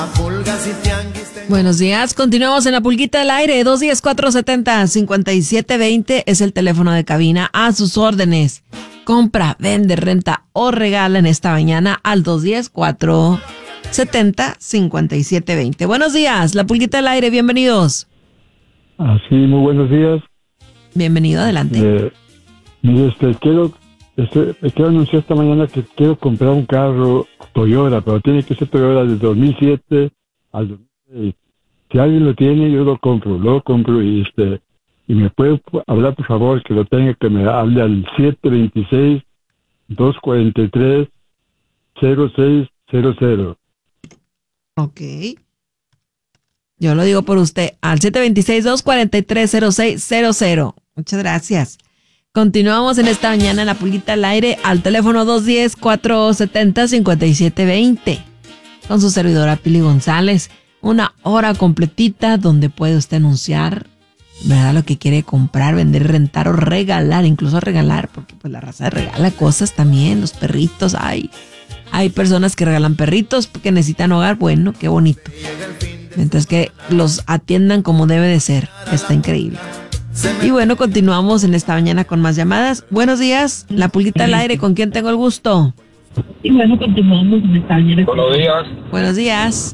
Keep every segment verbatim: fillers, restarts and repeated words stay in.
Buenos días, continuamos en la Pulguita del Aire. Dos diez, cuatro setenta, cincuenta y siete veinte es el teléfono de cabina, a sus órdenes. Compra, vende, renta o regala en esta mañana al dos diez, cuatro setenta, cincuenta y siete veinte. Buenos días, la Pulguita del Aire, bienvenidos. Así, muy buenos días. Bienvenido, adelante. Eh, mire, este, quiero, este, quiero anunciar esta mañana que quiero comprar un carro Toyota, pero tiene que ser Toyota del dos mil siete al dos mil seis. Si alguien lo tiene, yo lo compro, lo compro y este, y me puede hablar, por favor, que lo tenga, que me hable al siete veintiséis, dos cuarenta y tres, cero seis cero cero. Ok. Yo lo digo por usted, al siete veintiséis, dos cuarenta y tres, cero seis cero cero. Muchas gracias. Continuamos en esta mañana en la Pulguita al Aire al teléfono dos diez, cuatro setenta, cincuenta y siete veinte. Con su servidora Pili González. Una hora completita donde puede usted anunciar, ¿verdad?, lo que quiere comprar, vender, rentar o regalar, incluso regalar, porque pues la raza regala cosas también, los perritos, hay, hay personas que regalan perritos porque necesitan hogar, bueno, qué bonito. Mientras que los atiendan como debe de ser, está increíble. Y bueno, continuamos en esta mañana con más llamadas. Buenos días, la Pulguita al Aire, ¿con quién tengo el gusto? Y bueno, continuamos en esta mañana. Buenos días. Buenos días.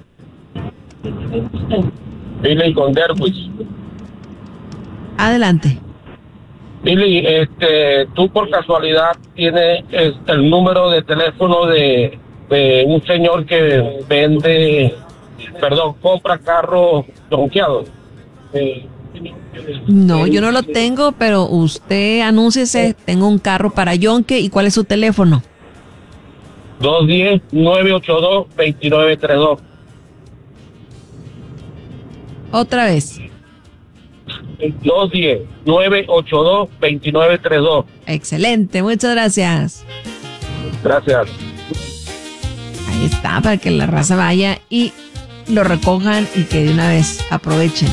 Billy con Derwich. Adelante. Billy, este, tú por casualidad tienes el, el número de teléfono de, de un señor que vende, perdón, compra carros donkeados. Eh, No, yo no lo tengo, pero usted anúnciese, tengo un carro para yonke. ¿Y cuál es su teléfono? dos uno cero, nueve ocho dos, dos nueve tres dos. Otra vez. dos uno cero, nueve ocho dos, dos nueve tres dos. Excelente, muchas gracias. Gracias. Ahí está, para que la raza vaya y lo recojan y que de una vez aprovechen.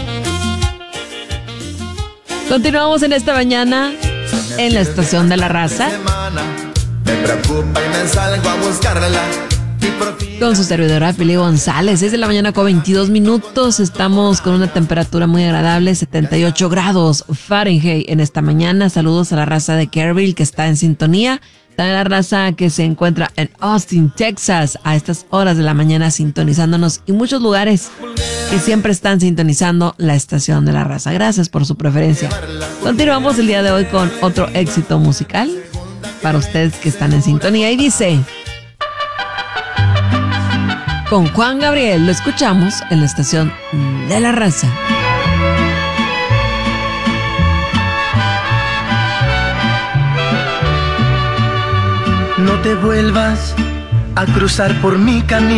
Continuamos en esta mañana en la estación de la raza. Me preocupa y me salgo a buscarla. Con su servidora Pili González. seis de la mañana con veintidós minutos. Estamos con una temperatura muy agradable, setenta y ocho grados Fahrenheit en esta mañana. Saludos a la raza de Kerrville que está en sintonía. También la raza que se encuentra en Austin, Texas, a estas horas de la mañana sintonizándonos, y muchos lugares que siempre están sintonizando la estación de la raza. Gracias por su preferencia. Continuamos el día de hoy con otro éxito musical para ustedes que están en sintonía y dice... Con Juan Gabriel lo escuchamos en la estación de la raza. No te vuelvas a cruzar por mi camino.